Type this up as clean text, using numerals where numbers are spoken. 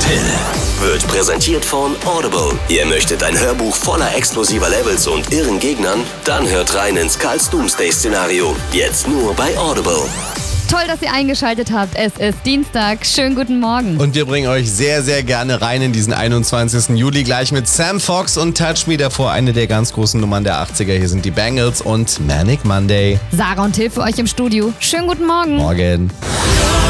Till wird präsentiert von Audible. Ihr möchtet ein Hörbuch voller explosiver Levels und irren Gegnern? Dann hört rein ins Karls Doomsday-Szenario. Jetzt nur bei Audible. Toll, dass ihr eingeschaltet habt. Es ist Dienstag. Schönen guten Morgen. Und wir bringen euch sehr, sehr gerne rein in diesen 21. Juli gleich mit Sam Fox und Touch Me. Davor eine der ganz großen Nummern der 80er. Hier sind die Bangles und Manic Monday. Sarah und Till für euch im Studio. Schönen guten Morgen. Morgen.